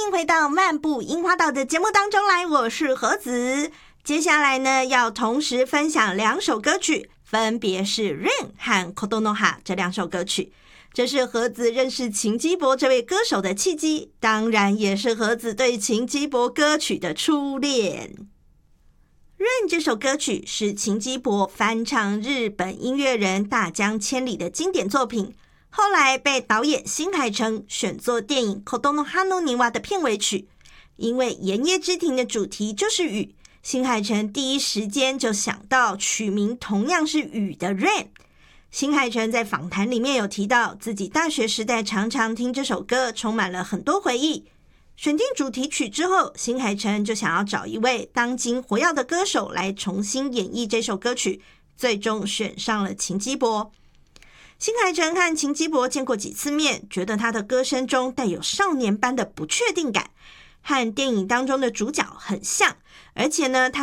迎回到漫步樱花岛的节目当中来，我是和子。接下来呢，要同时分享2首歌曲，分别是 Rain 和 Kotonoha 这2首歌曲。这是和子认识秦基博这位歌手的契机，当然也是和子对秦基博歌曲的初恋。Rain 这首歌曲是秦基博翻唱日本音乐人大江千里的经典作品，后来被导演新海诚选作电影 Kotonoha no Niwa 的片尾曲。因为盐业之庭的主题就是雨，新海诚第一时间就想到取名同样是雨的 Rain。 新海诚在访谈里面有提到，自己大学时代常常听这首歌，充满了很多回忆。选定主题曲之后，新海诚就想要找一位当今活跃的歌手来重新演绎这首歌曲，最终选上了秦基博。新海诚和秦基博见过几次面，觉得他的歌声中带有少年般的不确定感，和电影当中的主角很像，而且呢，他